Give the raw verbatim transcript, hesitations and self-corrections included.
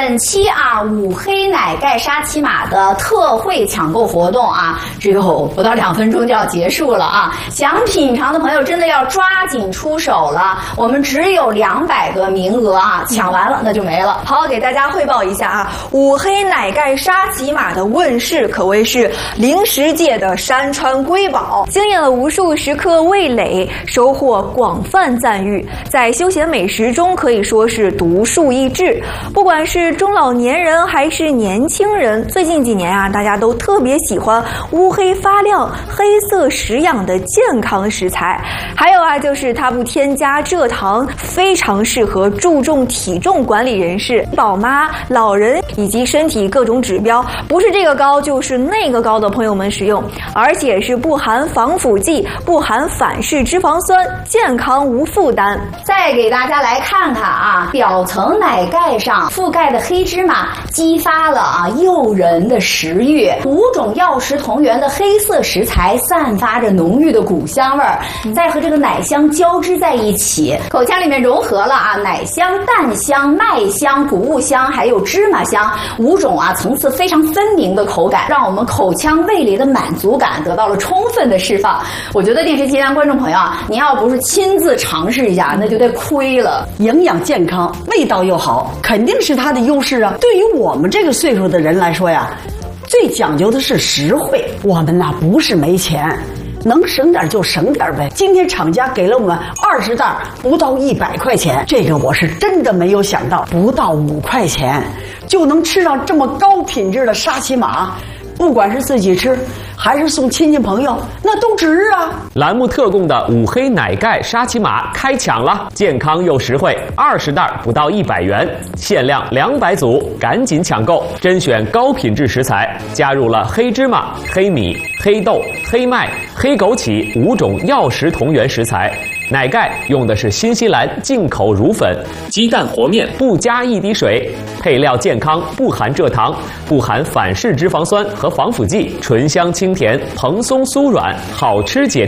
本期啊五黑奶盖沙琪玛的特惠抢购活动啊，只有不到两分钟就要结束了啊！想品尝的朋友真的要抓紧出手了，我们只有两百个名额啊，抢完了那就没了。 好，给大家汇报一下啊，五黑奶盖沙琪玛的问世可谓是零食界的山川瑰宝，惊艳了无数食客味蕾，收获广泛赞誉，在休闲美食中可以说是独树一帜。不管是中老年人还是年轻人，最近几年啊，大家都特别喜欢乌黑发亮、黑色食养的健康食材。还有啊，就是它不添加蔗糖，非常适合注重体重管理人士、宝妈、老人以及身体各种指标不是这个高就是那个高的朋友们使用，而且是不含防腐剂、不含反式脂肪酸，健康无负担。 再给大家来看看啊，表层奶盖上覆盖的黑芝麻激发了啊诱人的食欲，五种药食同源的黑色食材散发着浓郁的谷香味儿，再和这个奶香交织在一起，口腔里面融合了啊奶香、蛋香、麦香、谷物香还有芝麻香五种啊层次非常分明的口感，让我们口腔味蕾的满足感得到了充分的释放。我觉得电视机前观众朋友啊，您要不是亲自尝试一下，那就得亏了。 营养健康，味道又好，肯定是它的优势啊。对于我们这个岁数的人来说呀，最讲究的是实惠。我们呐不是没钱，能省点就省点呗。今天厂家给了我们二十袋，不到一百块钱，这个我是真的没有想到，不到五块钱就能吃上这么高品质的沙琪玛。不管是自己吃还是送亲戚朋友，那都值啊！ 栏目特供的五黑奶盖沙琪玛开抢了，健康又实惠，二十袋不到一百元，限量两百组，赶紧抢购！甄选高品质食材，加入了黑芝麻、黑米、黑豆、黑麦、黑枸杞五种药食同源食材。奶盖用的是新西兰进口乳粉，鸡蛋和面不加一滴水，配料健康，不含蔗糖，不含反式脂肪酸和防腐剂，醇香清甜，蓬松酥软，好吃解